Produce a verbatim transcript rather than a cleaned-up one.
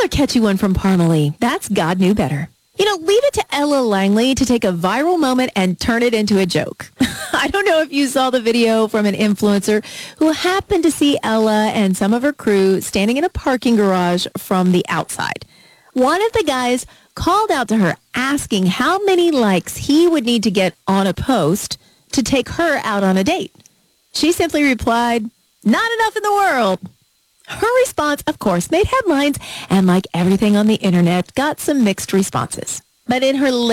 another catchy one from Parmalee. That's God Knew Better. You know, leave it to Ella Langley to take a viral moment and turn it into a joke. I don't know if you saw the video from an influencer who happened to see Ella and some of her crew standing in a parking garage from the outside. One of the guys called out to her asking how many likes he would need to get on a post to take her out on a date. She simply replied, "Not enough in the world." Her response, of course, made headlines and, like everything on the internet, got some mixed responses. But in her